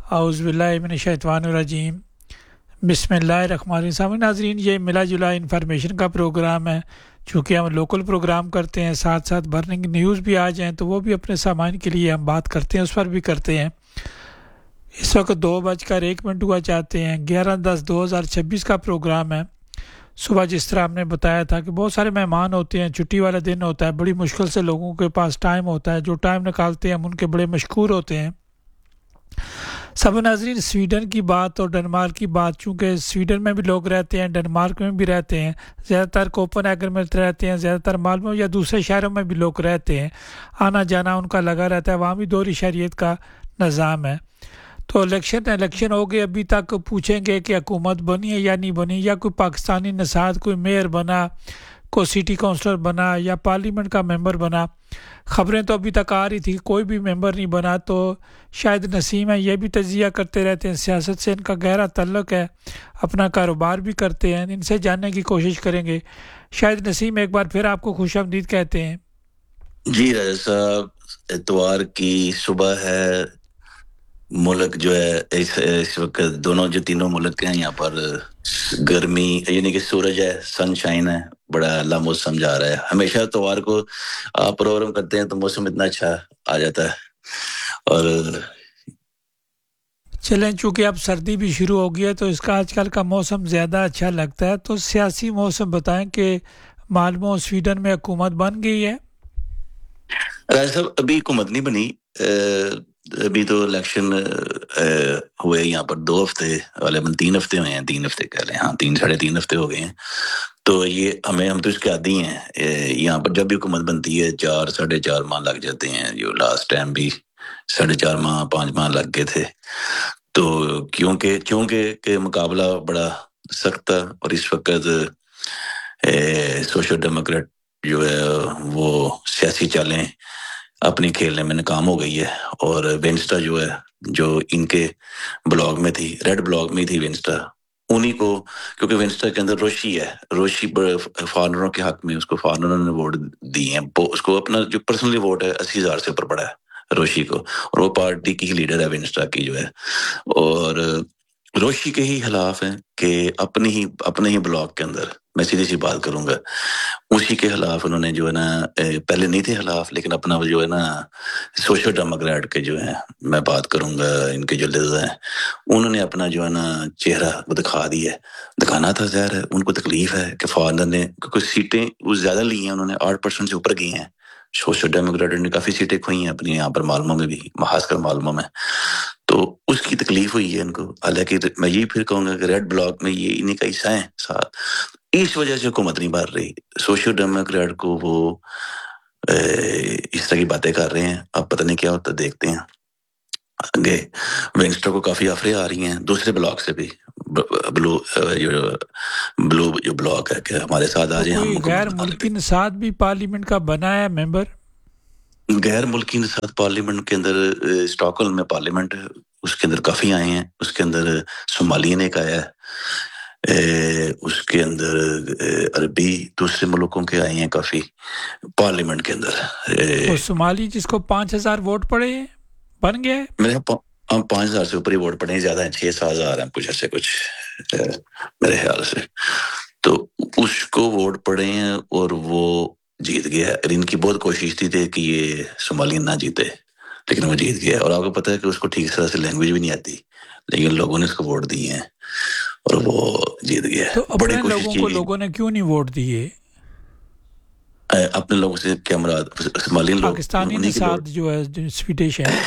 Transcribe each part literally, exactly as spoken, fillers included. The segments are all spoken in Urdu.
اعوذ باللہ من الشیطان الرجیم بسم اللہ الرحمن الرحیم ناظرین، یہ ملا جلا انفارمیشن کا پروگرام ہے۔ چونکہ ہم لوکل پروگرام کرتے ہیں، ساتھ ساتھ برننگ نیوز بھی آ جائیں تو وہ بھی اپنے سامان کے لیے ہم بات کرتے ہیں، اس پر بھی کرتے ہیں۔ اس وقت دو بج کر ایک منٹ ہوا چاہتے ہیں، گیارہ دس دو ہزار چھبیس کا پروگرام ہے۔ صبح جس طرح ہم نے بتایا تھا کہ بہت سارے مہمان ہوتے ہیں، چھٹی والا دن ہوتا ہے، بڑی مشکل سے لوگوں کے پاس ٹائم ہوتا ہے، جو ٹائم نکالتے ہیں ہم ان کے بڑے مشکور ہوتے ہیں۔ سب ناظرین، سویڈن کی بات اور ڈنمارک کی بات، چونکہ سویڈن میں بھی لوگ رہتے ہیں، ڈنمارک میں بھی رہتے ہیں، زیادہ تر کوپن ایگر میں رہتے ہیں، زیادہ تر مالمو یا دوسرے شہروں میں بھی لوگ رہتے ہیں، آنا جانا ان کا لگا رہتا ہے، وہاں بھی دوہری شہریت کا نظام ہے۔ تو الیکشن الیکشن ہو گئے، ابھی تک پوچھیں گے کہ حکومت بنی ہے یا نہیں بنی، یا کوئی پاکستانی نژاد کوئی میئر بنا، کوئی سٹی کونسلر بنا یا پارلیمنٹ کا ممبر بنا۔ خبریں تو ابھی تک آ رہی تھی کوئی بھی ممبر نہیں بنا، تو شاید نسیم ہے، یہ بھی تجزیہ کرتے رہتے ہیں، سیاست سے ان کا گہرا تعلق ہے، اپنا کاروبار بھی کرتے ہیں، ان سے جاننے کی کوشش کریں گے۔ شاید نسیم ایک بار پھر آپ کو خوش آمدید کہتے ہیں۔ جی راجہ صاحب، اتوار کی صبح ہے، ملک جو ہے اس اس وقت دونوں جو تینوں ملک ہیں یہاں پر گرمی یعنی کہ سورج ہے، سن شائن ہے، بڑا اللہ موسم جا رہا ہے۔ ہمیشہ اتوار کو آپ پروگرام کرتے ہیں تو موسم اتنا اچھا آ جاتا ہے، اور چلیں چونکہ اب سردی بھی شروع ہو گئی ہے تو اس کا آج کل کا موسم زیادہ اچھا لگتا ہے۔ تو سیاسی موسم بتائیں کہ مالمو سویڈن میں حکومت بن گئی ہے؟ راجہ صاحب ابھی حکومت نہیں بنی، ابھی تو الیکشن ہوئے یہاں پر دو ہفتے غالباً تین ہفتے ہوئے ہیں، تین ہفتے کہہ لیں، ہاں تین ساڑھے تین ہفتے ہو گئے ہیں۔ تو یہ ہمیں ہم تو اس کے عادی ہیں، یہاں پر جب بھی حکومت بنتی ہے چار ساڑھے چار ماہ لگ جاتے ہیں، جو لاسٹ ٹائم بھی ساڑھے چار ماہ پانچ ماہ لگ گئے تھے۔ تو کیونکہ کیونکہ کہ مقابلہ بڑا سخت تھا، اور اس وقت سوشل ڈیموکریٹ جو ہے وہ سیاسی چالیں اپنی کھیلنے میں ناکام ہو گئی ہے، اور وینسٹا جو ہے جو ان کے بلاک میں تھی، ریڈ بلاک میں تھی وینسٹا، انہی کو، کیونکہ وینسٹا کے اندر روشی ہے، روشی فارنروں کے حق میں اس کو فارنروں نے ووٹ دی ہیں، اس کو اپنا جو پرسنلی ووٹ ہے اسی ہزار سے اوپر پڑا ہے روشی کو، اور وہ پارٹی کی لیڈر ہے وینسٹا کی جو ہے، اور روشی کے ہی خلاف ہیں کہ اپنی ہی اپنے ہی بلاک کے اندر، میں سیدھی سی بات کروں گا، اسی کے خلاف انہوں نے جو ہے نا، پہلے نہیں تھے خلاف، لیکن اپنا جو ہے نا سوشل ڈیموکریٹ کے جو ہیں، میں بات کروں گا ان کے جو لیڈر ہیں، انہوں نے اپنا جو ہے نا چہرہ وہ دکھا دیا ہے، دکھانا تھا، ظاہر ہے ان کو تکلیف ہے کہ فارنر نے کیونکہ سیٹیں وہ زیادہ لی ہیں، انہوں نے آٹھ پرسنٹ سے اوپر گئی ہیں، سوشل ڈیموکریٹ نے کافی سیٹیں کھوئی ہیں اپنی یہاں پر مالمو میں بھی، خاص کر مالمو میں، تو اس کی تکلیف ہوئی ہے ان کو۔ حالانکہ میں یہی پھر کہوں گا کہ ریڈ بلاک میں یہ انہیں کا حصہ ہیں ساتھ، اس وجہ سے حکومت نہیں بھر رہی، سوشل ڈیموکریٹ کو وہ اس طرح کی باتیں کر رہے ہیں، اب پتہ نہیں کیا ہوتا، دیکھتے ہیں آگے۔ وینسٹر کو کافی آفریں آ رہی ہیں دوسرے بلاک سے بھی، بلو بلو جو بلاک ہے کہ ہمارے ساتھ آ تو جائیں، ہم کوئی حکومت غیر بنا لیں ملکی گے۔ نژاد بھی پارلیمنٹ کا بنا ہے ممبر؟ غیر ملکی نژاد پارلیمنٹ کے اندر اسٹاک ہولم میں پارلیمنٹ ہے، اس کے اندر کافی آئے ہیں، اس کے اندر صومالین ایک آیا ہے، اس کے اندر عربی دوسرے ملکوں کے آئے ہیں کافی پارلیمنٹ کے اندر۔ تو صومالی جس کو پانچ ہزار ووٹ پڑے ہیں بن گیا ہے؟ میرے ہم پانچ ہزار سے اوپر ہی ووٹ پڑے ہیں، زیادہ ہیں، چھ سات ہزار ہیں کچھ ایسے کچھ میرے خیال سے، تو اس کو ووٹ پڑے ہیں اور وہ جیت گیا ہے۔ ان کی بہت کوشش تھی کہ یہ صومالی نہ جیتے، لیکن وہ جیت گیا، اور آپ کو پتہ ہے کہ اس کو ٹھیک طرح سے لینگویج بھی نہیں آتی، لیکن لوگوں نے اس کو ووٹ دیے ہیں اور وہ جیت گیا۔ تو بڑی اپنے کوشش لوگوں کی کو لوگوں نے کیوں نہیں ووٹ دیے؟ اپنے لوگوں سے کیا مراد؟ صومالین لوگ پاکستانی انہیں کے لوگ، نژاد جو ہے جو سویڈش ہیں۔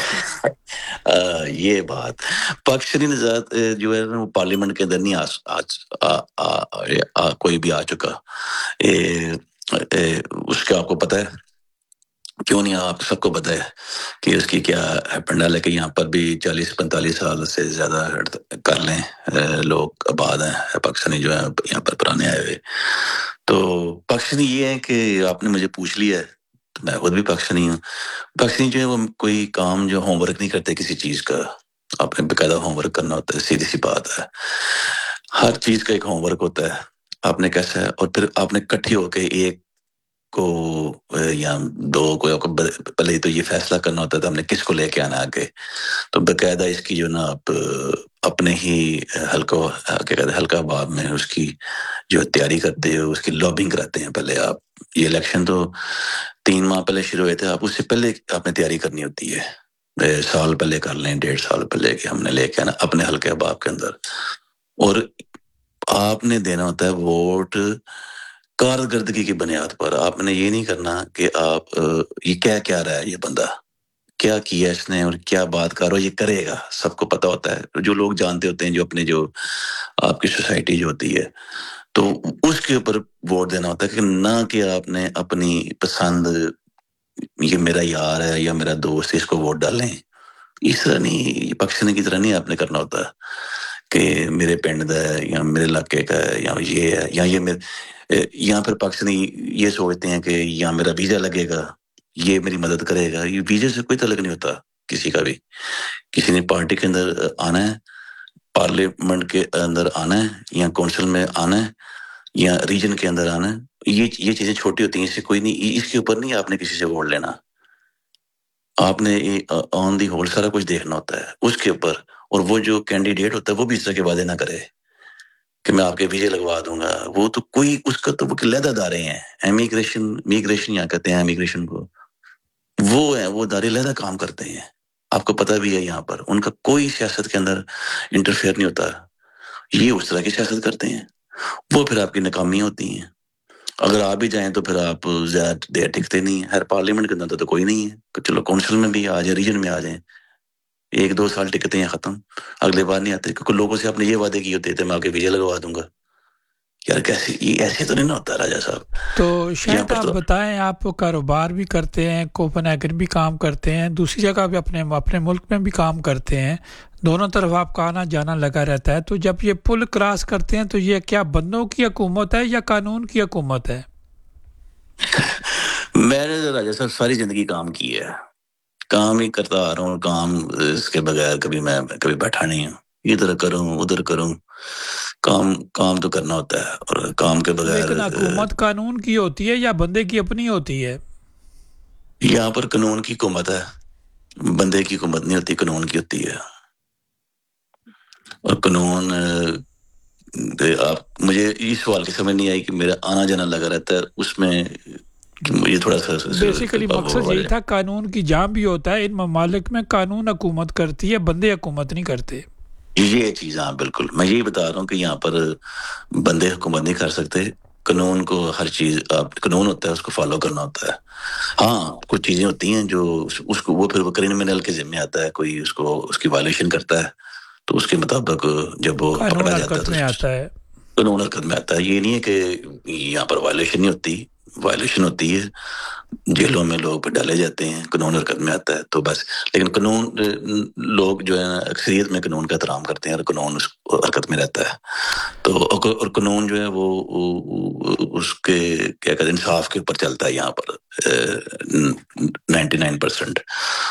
یہ بات پاکستانی نژاد جو ہے وہ پارلیمنٹ کے اندر نہیں آ, آ, آ, آ, آ, کوئی بھی آ چکا، اے, اے, اس کا آپ کو پتہ ہے کیوں نہیں؟ آپ سب کو پتہ ہے کہ اس کی کیا پنڈال ہے کہ یہاں پر بھی چالیس پینتالیس سال سے زیادہ کر لیں لوگ آباد ہیں پاکستانی جو ہے یہاں پر پرانے آئے ہوئے۔ تو پاکستانی یہ ہے کہ آپ نے مجھے پوچھ لیا ہے تو میں خود بھی پاکستانی ہوں۔ پاکستانی جو ہے وہ کوئی کام جو ہوم ورک نہیں کرتے کسی چیز کا، آپ نے باقاعدہ ہوم ورک کرنا ہوتا ہے، سیدھی سی بات ہے، ہر چیز کا ایک ہوم ورک ہوتا ہے، آپ نے کیسا ہے، اور پھر آپ نے کٹھی ہو کے ایک کو یا دو کو پہلے تو یہ فیصلہ کرنا ہوتا تھا ہم نے کس کو لے کے آنا آگے. تو باقاعدہ اس کی جو نا آپ اپنے ہی حلقہ کیا کہتے ہیں حلقہ باب میں اس کی جو تیاری کرتے ہو اس کی لابنگ کراتے ہیں. پہلے آپ یہ الیکشن تو تین ماہ پہلے شروع ہوئے تھے, آپ اس سے پہلے آپ نے تیاری کرنی ہوتی ہے, سال پہلے کر لیں, ڈیڑھ سال پہلے کہ ہم نے لے کے آنا اپنے حلقہ باب کے اندر. اور آپ نے دینا ہوتا ہے ووٹ کارکردگی کی بنیاد پر. آپ نے یہ نہیں کرنا کہ آپ یہ کیا کیا رہا ہے, یہ بندہ کیا کیا اس نے اور کیا بات کرو یہ کرے گا. سب کو پتا ہوتا ہے, جو لوگ جانتے ہوتے ہیں, جو اپنے جو آپ کی سوسائٹی جو ہوتی ہے, تو اس کے اوپر ووٹ دینا ہوتا ہے کہ نہ کہ آپ نے اپنی پسند یہ میرا یار ہے یا میرا دوست اس کو ووٹ ڈالیں. اس طرح نہیں, پاکستانی کی طرح نہیں آپ نے کرنا ہوتا کہ میرے پنڈ کا ہے یا میرے علاقے کا ہے یا یہ ہے یا یہ میرے, یہاں پھر پاکستانی یہ سوچتے ہیں کہ یہاں میرا ویزا لگے گا, یہ میری مدد کرے گا. یہ ویزے سے کوئی تعلق نہیں ہوتا کسی کا بھی. کسی نے پارٹی کے اندر آنا ہے, پارلیمنٹ کے اندر آنا ہے یا کونسل میں آنا ہے یا ریجن کے اندر آنا ہے, یہ یہ چیزیں چھوٹی ہوتی ہیں, اس سے کوئی نہیں, اس کے اوپر نہیں آپ نے کسی سے ووٹ لینا. آپ نے آن دی ہول سارا کچھ دیکھنا ہوتا ہے اس کے اوپر. اور وہ جو کینڈیڈیٹ ہوتا ہے وہ بھی اس طرح کے وعدے نہ کرے کہ میں آپ کے ویزے لگوا دوں گا. وہ تو کوئی اس کا تو وہ علیحدہ ادارے ہیں, امیگریشن امیگریشن یہاں کہتے ہیں امیگریشن کو, وہ ہے وہ ادارے علیحدہ کام کرتے ہیں. آپ کو پتہ بھی ہے یہاں پر ان کا کوئی سیاست کے اندر انٹرفیئر نہیں ہوتا. یہ اس طرح کی سیاست کرتے ہیں, وہ پھر آپ کی ناکامیاں ہوتی ہیں. اگر آپ بھی جائیں تو پھر آپ زیادہ دیر ٹکتے نہیں. ہر پارلیمنٹ کے اندر تو کوئی نہیں ہے کہ چلو کونسل میں بھی آ جائیں, ریجن میں آ جائیں, ایک دو سال ٹکتے ہیں ختم, اگلے بار نہیں آتے. کیونکہ لوگوں سے آپ نے یہ وعدے کیے ہوتے تھے میں آپ کے ویزے لگوا دوں گا. یار کیسے, یہ ایسے تو نہیں نہ ہوتا راجا صاحب. تو شاید آپ بتائیں, آپ کاروبار بھی کرتے ہیں, کوپن ہیگن بھی کام کرتے ہیں, دوسری جگہ بھی اپنے اپنے ملک میں بھی کام کرتے ہیں, دونوں طرف آپ کا آنا جانا لگا رہتا ہے. تو جب یہ پل کراس کرتے ہیں تو یہ کیا بندوں کی حکومت ہے یا قانون کی حکومت ہے؟ میں نے راجا صاحب ساری زندگی کام کی ہے, کام ہی کرتا آ رہا ہوں. کام اس کے بغیر کبھی میں کبھی بیٹھا نہیں ہوں, ادھر کروں ادھر کروں. کام کام تو کرنا ہوتا ہے, اور کام کے بغیر. لیکن حکومت قانون کی ہوتی ہے یا بندے کی اپنی ہوتی ہے؟ یہاں پر قانون کی حکومت ہے, بندے کی حکومت نہیں ہوتی, قانون کی ہوتی ہے. اور قانون آپ مجھے اس سوال کی سمجھ نہیں آئی کہ میرا آنا جانا لگا رہتا ہے اس میں, مجھے تھوڑا سا بیسیکلی مقصد یہی تھا قانون کی جام بھی ہوتا ہے. ان ممالک میں قانون حکومت کرتی ہے, بندے حکومت نہیں کرتے. یہ چیز, ہاں بالکل, میں یہی بتا رہا ہوں کہ یہاں پر بندے حکومت نہیں کر سکتے. قانون کو ہر چیز آپ قانون ہوتا ہے اس کو فالو کرنا ہوتا ہے. ہاں کچھ چیزیں ہوتی ہیں جو اس کو وہ پھر وہ کرمنل کے ذمہ آتا ہے, کوئی اس کو اس کی وائلیشن کرتا ہے تو اس کے مطابق جب وہ پکڑا جاتا ہے تو آتا ہے قانون حرکت میں آتا ہے. یہ نہیں ہے کہ یہاں پر وائلیشن نہیں ہوتی, وائلیشن ہوتی ہے, جیلوں میں لوگ ڈالے جاتے ہیں, قانون حرکت میں آتا ہے تو بس. لیکن قانون لوگ جو ہے اکثریت میں قانون کا احترام کرتے ہیں اور قانون اس حرکت میں رہتا ہے. تو اور قانون جو ہے وہ اس کے کیا کہتے ہیں انصاف کے اوپر چلتا ہے یہاں پر نائنٹی نائن پرسینٹ.